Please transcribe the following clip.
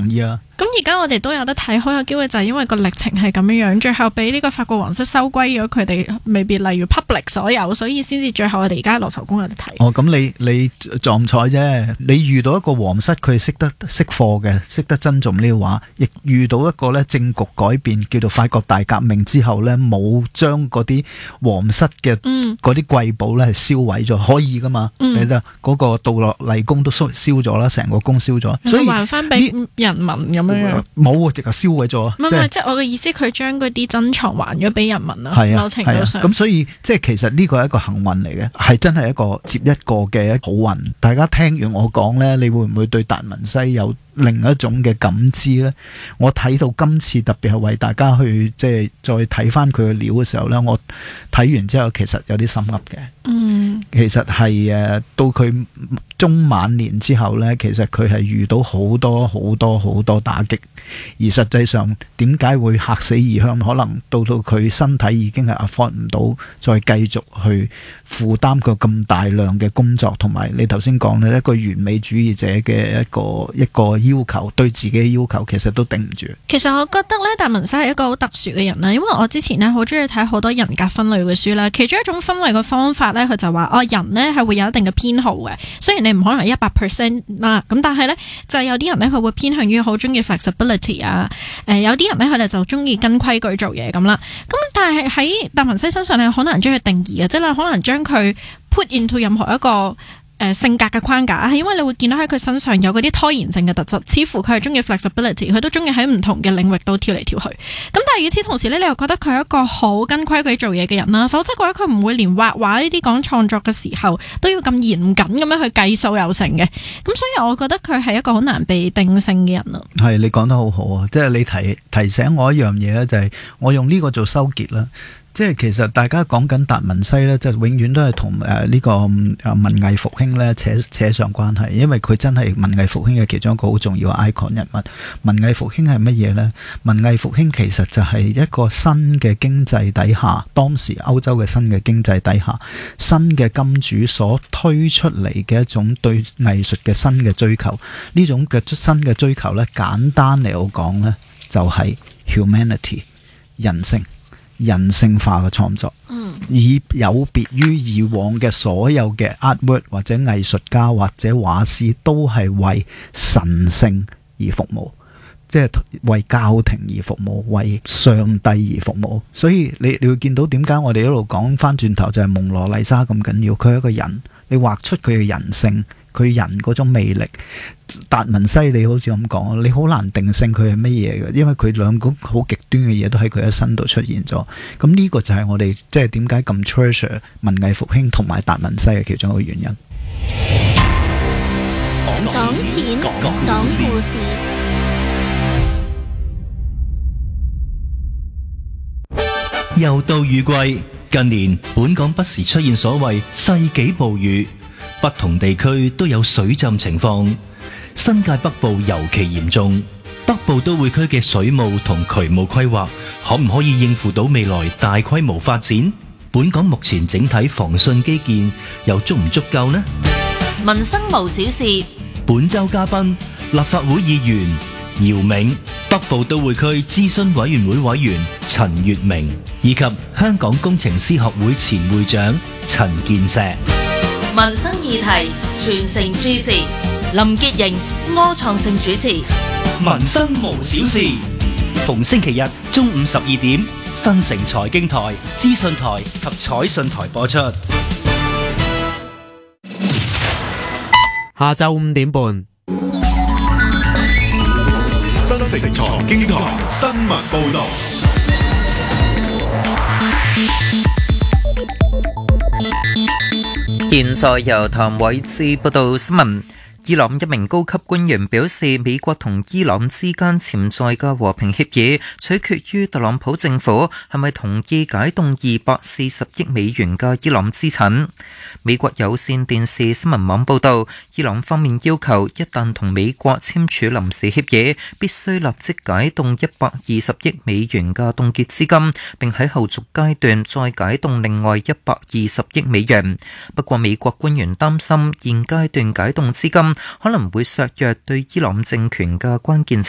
同意啊。 咁而家我哋都有得睇，好有機會就係因為個歷程係咁樣，最後俾呢個法國皇室收歸咗佢哋，未必例如 public 所有，所以先至最後我哋而家喺羅浮宮有得睇。 哦，咁你撞彩啫，你遇到一個皇室佢識貨嘅，識得珍重呢個畫，亦遇到一個咧政局改變，叫做法國大革命之後咧，冇將嗰啲皇室嘅嗰啲貴寶咧係燒毀咗，可以噶嘛？其實嗰個杜樂麗宮都燒咗啦，成個宮燒咗，所以還翻俾人民咁樣。 冇啊，直頭燒毀咗。 唔係，即係我嘅意思，佢將嗰啲珍藏還咗俾人民啦。 係啊， 某程度上。 咁所以即係其實呢個係一個幸運嚟嘅，係真係一個接一個嘅好運。大家聽完我講呢，你會唔會對達文西有另一種嘅感知呢？我睇到今次特別係為大家去即係再睇翻佢嘅料嘅時候呢，我睇完之後其實有啲心噏嘅。其實係到佢中晚年之後呢，其實佢係遇到好多打擊，而實際上點解會客死異鄉？可能到佢身體已經係 afford 唔到，再繼續去負擔個咁大量嘅工作，同埋你頭先講呢一個完美主義者嘅一個要求，對自己嘅要求其實都頂唔住。 其實我覺得咧，達文西係一個好特殊嘅人啦，因為我之前呢好中意睇好多人格分類嘅書啦，其中一種分類嘅方法咧，佢就話人呢係會有一定嘅偏好嘅，雖然你唔可能係100%啦，咁但係咧就係有啲人咧佢會偏向於好中意 flexibility 啊，有啲人咧佢哋就中意跟規矩做嘢咁啦，咁但係喺達文西身上咧，好難將佢定義嘅，即係你可能將佢 put into 任何一個性格嘅框架，係因為你會見到喺佢身上有嗰啲拖延症嘅特質，似乎佢係中意 flexibility， 佢都中意喺唔同嘅領域度跳嚟跳去。咁但係與此同時咧，你又覺得佢係一個好跟規矩做嘢嘅人啦，否則嘅話佢唔會連畫畫呢啲講創作嘅時候都要咁嚴謹咁樣去計數有成嘅。咁所以我覺得佢係一個好難被定性嘅人咯。係， 你講得好好啊！即係你提醒我一樣嘢咧，就係我用呢個做收結啦。即係其實大家講緊達文西咧，就永遠都係同呢個文藝復興咧扯上關係，因為佢真係文藝復興嘅其中一個好重要嘅 icon 人物。文藝復興係乜嘢呢？文藝復興其實就係一個新嘅經濟底下，當時歐洲嘅新嘅經濟底下，新嘅金主所推出嚟嘅一種對藝術嘅新嘅追求。呢種嘅新嘅追求咧，簡單嚟講咧，就係 humanity 人性化嘅創作，以有別於以往嘅所有嘅 artwork 或者藝術家或者畫師都係為神聖而服務，即係為教廷而服務，為上帝而服務。所以你會見到點解我哋一路講翻轉頭就係蒙羅麗莎咁緊要，佢係一個人，你畫出佢嘅人性，佢人嗰種魅力。達文西你好似咁講，你好難定性佢係乜嘢嘅，因為佢兩個好極端嘅嘢都喺佢一身度出現咗。咁呢個就係我哋即係點解咁 treasure 文藝復興同埋達文西嘅其中一個原因。 講錢，講故事。 又到雨季，近年本港不時出現所謂世紀暴雨，不同地區都有水浸情況。新界北部尤其嚴重，北部都會區嘅水務同渠務規劃可唔可以應付到未來大規模發展？本港目前整體防汛基建又足唔足夠呢？ 民生無小事， 本周嘉賓立法會議員姚銘、北部都會區諮詢委員會委員陳月明，以及香港工程師學會前會長陳健碩。 民生議題全城注視，林潔瑩、柯創盛主持。 民生無小事，逢星期日中午12點，新城財經台、資訊台及彩訊台播出。 下晝5點半， 新城財經台新聞報道。 現在由譚偉智報道新聞。伊朗一名高級官員表示，美國同伊朗之間潛在嘅和平協議取決於特朗普政府係咪同意解凍240億美元嘅伊朗資產。美國有線電視新聞網報道，伊朗方面要求一旦同美國簽署臨時協議，必須立即解凍120億美元嘅凍結資金，並喺後續階段再解凍另外120億美元。不過美國官員擔心現階段解凍資金可能會削弱對伊朗政權嘅關鍵